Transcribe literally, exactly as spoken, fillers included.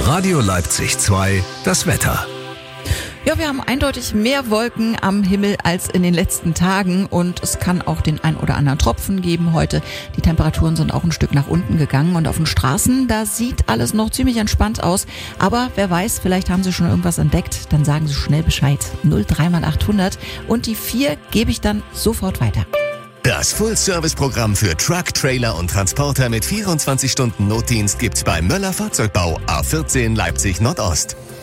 Radio Leipzig zwei, das Wetter. Ja, wir haben eindeutig mehr Wolken am Himmel als in den letzten Tagen und es kann auch den ein oder anderen Tropfen geben heute. Die Temperaturen sind auch ein Stück nach unten gegangen und auf den Straßen, da sieht alles noch ziemlich entspannt aus. Aber wer weiß, vielleicht haben Sie schon irgendwas entdeckt, dann sagen Sie schnell Bescheid. null drei mal achthundert und die vier gebe ich dann sofort weiter. Das Full-Service-Programm für Truck, Trailer und Transporter mit vierundzwanzig Stunden Notdienst gibt's bei Möller Fahrzeugbau A vierzehn Leipzig Nordost.